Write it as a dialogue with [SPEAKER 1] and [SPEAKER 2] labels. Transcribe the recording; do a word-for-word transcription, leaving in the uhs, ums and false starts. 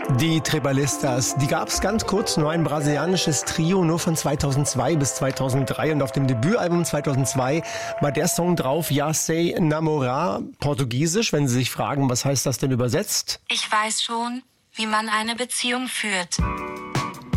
[SPEAKER 1] Die Trebalistas, die gab es ganz kurz, nur ein brasilianisches Trio, nur von zweitausendzwei bis zweitausenddrei. Und auf dem Debütalbum zweitausendzwei war der Song drauf, Ja Sei Namorar, portugiesisch, wenn Sie sich fragen, was heißt das denn übersetzt?
[SPEAKER 2] Ich weiß schon, wie man eine Beziehung führt.